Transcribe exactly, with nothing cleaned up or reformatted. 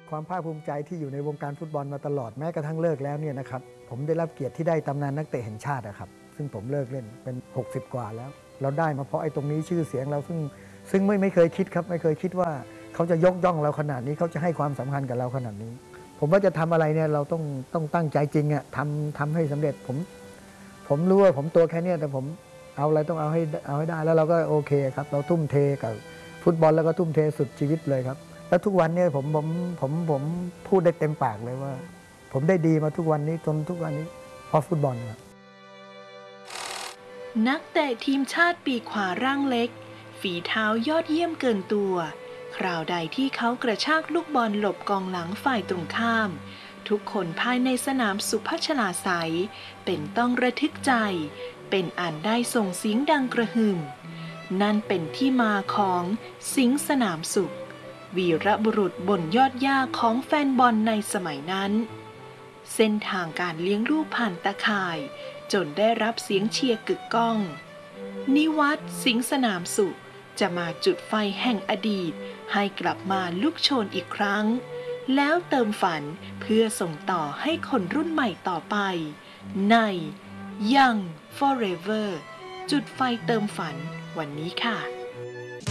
ความภาคภูมิใจที่อยู่ในวงการฟุตบอลมาตลอดแม้กระทั่งเลิกแล้วเนี่ยนะครับผมได้รับเกียรติที่ได้ตำนานนักเตะแห่งชาตินะครับซึ่งผมเลิกเล่นเป็นหกสิบกว่าแล้วเราได้มาเพราะไอ้ตรงนี้ชื่อเสียงเราซึ่งซึ่งไม่ไม่เคยคิดครับไม่เคยคิดว่าเขาจะยกย่องเราขนาดนี้เขาจะให้ความสำคัญกับเราขนาดนี้ผมว่าจะทำอะไรเนี่ยเราต้องต้องตั้งใจจริงอะทำทำให้สำเร็จผมผมรู้ว่าผมตัวแค่นี้แต่ผมเอาอะไรต้องเอาให้เอาให้ได้แล้วเราก็โอเคครับเราทุ่มเทกับฟุตบอลแล้วก็ทุ่มเทสุดชีวิตเลยครับแล้วทุกวันเนี่ยผมผมผมผมพูดได้เต็มปากเลยว่าผมได้ดีมาทุกวันนี้จนทุกวันนี้เพราะฟุตบอลครับนักเตะทีมชาติปีกขวาร่างเล็กฝีเท้ายอดเยี่ยมเกินตัวคราวใดที่เขากระชากลูกบอลหลบกองหลังฝ่ายตรงข้ามทุกคนภายในสนามสุพัชลาไสยเป็นต้องระทึกใจเป็นอันได้ส่งเสียงดังกระหึ่มนั่นเป็นที่มาของสิงห์สนามสุขวีรบุรุษบนยอดหญ้าของแฟนบอลในสมัยนั้นเส้นทางการเลี้ยงลูกผ่านตาข่ายจนได้รับเสียงเชียร์กึกก้องนิวัฒน์สิงห์สนามสุขจะมาจุดไฟแห่งอดีตให้กลับมาลุกโชนอีกครั้งแล้วเติมฝันเพื่อส่งต่อให้คนรุ่นใหม่ต่อไปใน Young Forever จุดไฟเติมฝันวันนี้ค่ะ